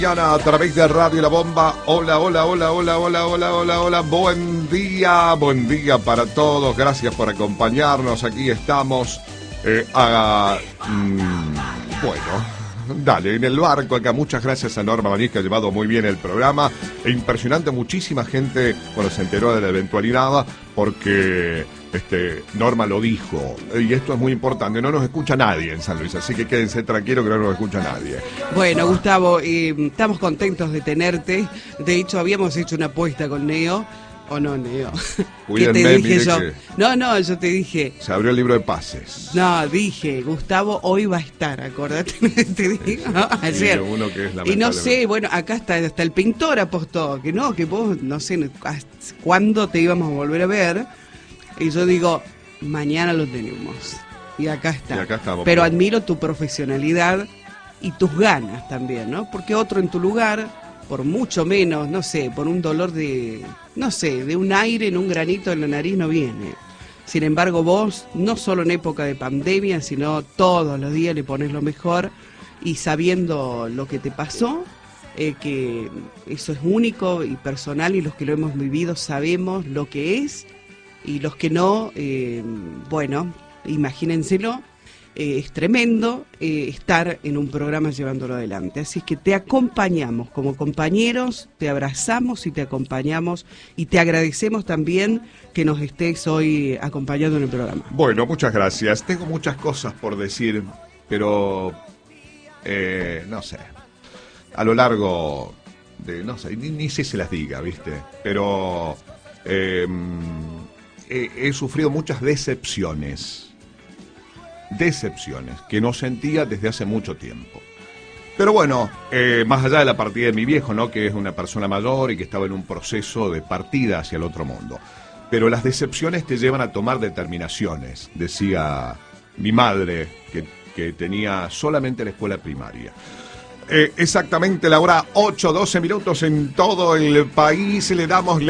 A través de Radio La Bomba. Hola, hola, hola, hola, hola, hola, hola, hola. Buen día para todos. Gracias por acompañarnos. Aquí estamos. Bueno, dale, en el barco acá. Muchas gracias a Norma Manís, que ha llevado muy bien el programa. Impresionante, muchísima gente, bueno, se enteró de la eventualidad porque Norma lo dijo. Y esto es muy importante. No nos escucha nadie en San Luis, así que quédense tranquilos que no nos escucha nadie. Bueno, Gustavo, estamos contentos de tenerte. De hecho, habíamos hecho una apuesta con Neo. ¿O no, Neo? Cuídenme, ¿Qué te dije yo? que No, yo te dije... se abrió el libro de pases. No, dije, Gustavo hoy va a estar, acordate, te digo, ¿no? Ayer. Sí, uno que es y no sé, bueno, acá hasta el pintor apostó, que vos, no sé, cuándo te íbamos a volver a ver. Y yo digo, mañana lo tenemos. Y acá está. Y acá estamos. Pero admiro tu profesionalidad y tus ganas también, ¿no? Porque otro en tu lugar, por mucho menos, no sé, por un dolor de un aire en un granito en la nariz no viene. Sin embargo, vos, no solo en época de pandemia, sino todos los días le pones lo mejor y sabiendo lo que te pasó, que eso es único y personal y los que lo hemos vivido sabemos lo que es. Y los que no, bueno, imagínenselo, es tremendo estar en un programa llevándolo adelante. Así que te acompañamos como compañeros, te abrazamos y te acompañamos y te agradecemos también que nos estés hoy acompañando en el programa. Bueno, muchas gracias. Tengo muchas cosas por decir, pero no sé, a lo largo de, no sé, ni sé si se las diga, ¿viste? Pero... he sufrido muchas decepciones que no sentía desde hace mucho tiempo. Pero bueno, más allá de la partida de mi viejo, ¿no? Que es una persona mayor y que estaba en un proceso de partida hacia el otro mundo. Pero las decepciones te llevan a tomar determinaciones, decía mi madre, que tenía solamente la escuela primaria. Exactamente la hora 8:12 en todo el país. Le damos la